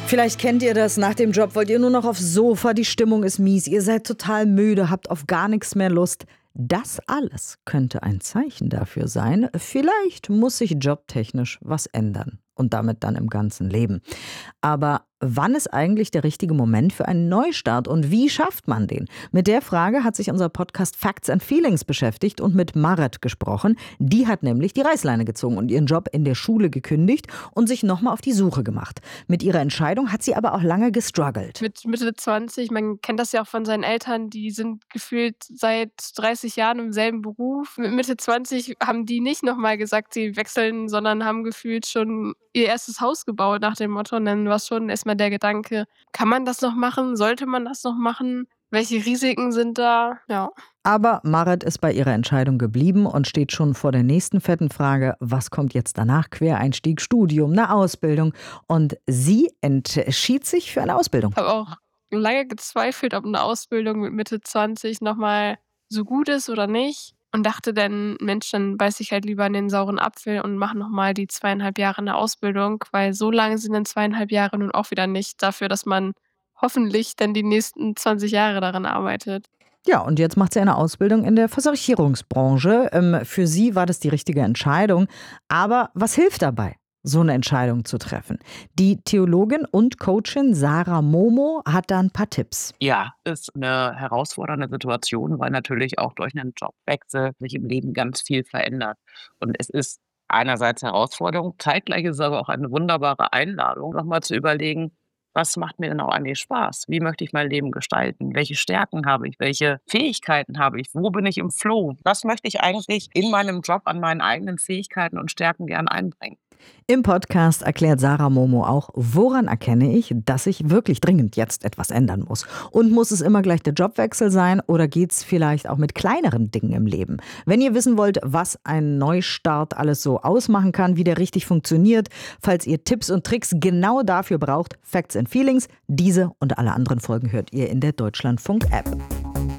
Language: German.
Vielleicht kennt ihr das, nach dem Job wollt ihr nur noch aufs Sofa, die Stimmung ist mies, ihr seid total müde, habt auf gar nichts mehr Lust. Das alles könnte ein Zeichen dafür sein, vielleicht muss sich jobtechnisch was ändern und damit dann im ganzen Leben. Aber wann ist eigentlich der richtige Moment für einen Neustart und wie schafft man den? Mit der Frage hat sich unser Podcast Facts and Feelings beschäftigt und mit Marit gesprochen. Die hat nämlich die Reißleine gezogen und ihren Job in der Schule gekündigt und sich nochmal auf die Suche gemacht. Mit ihrer Entscheidung hat sie aber auch lange gestruggelt. Mit Mitte 20, man kennt das ja auch von seinen Eltern, die sind gefühlt seit 30 Jahren im selben Beruf. Mit Mitte 20 haben die nicht nochmal gesagt, sie wechseln, sondern haben gefühlt schon ihr erstes Haus gebaut nach dem Motto. Und dann war schon erstmal der Gedanke, kann man das noch machen? Sollte man das noch machen? Welche Risiken sind da? Ja. Aber Marit ist bei ihrer Entscheidung geblieben und steht schon vor der nächsten fetten Frage, was kommt jetzt danach? Quereinstieg, Studium, eine Ausbildung. Und sie entschied sich für eine Ausbildung. Ich habe auch lange gezweifelt, ob eine Ausbildung mit Mitte 20 nochmal so gut ist oder nicht. Und dachte dann, Mensch, dann beiß ich halt lieber in den sauren Apfel und mache nochmal die 2,5 Jahre eine Ausbildung, weil so lange sind dann 2,5 Jahre nun auch wieder nicht dafür, dass man hoffentlich dann die nächsten 20 Jahre daran arbeitet. Ja, und jetzt macht sie eine Ausbildung in der Versicherungsbranche. Für sie war das die richtige Entscheidung. Aber was hilft dabei, so eine Entscheidung zu treffen? Die Theologin und Coachin Sarah Momo hat da ein paar Tipps. Ja, ist eine herausfordernde Situation, weil natürlich auch durch einen Jobwechsel sich im Leben ganz viel verändert. Und es ist einerseits Herausforderung, zeitgleich ist es aber auch eine wunderbare Einladung, nochmal zu überlegen, was macht mir denn auch eigentlich Spaß? Wie möchte ich mein Leben gestalten? Welche Stärken habe ich? Welche Fähigkeiten habe ich? Wo bin ich im Flow? Was möchte ich eigentlich in meinem Job an meinen eigenen Fähigkeiten und Stärken gern einbringen? Im Podcast erklärt Sarah Momo auch, woran erkenne ich, dass ich wirklich dringend jetzt etwas ändern muss. Und muss es immer gleich der Jobwechsel sein oder geht es vielleicht auch mit kleineren Dingen im Leben? Wenn ihr wissen wollt, was ein Neustart alles so ausmachen kann, wie der richtig funktioniert, falls ihr Tipps und Tricks genau dafür braucht, Facts and Feelings, diese und alle anderen Folgen hört ihr in der Deutschlandfunk-App.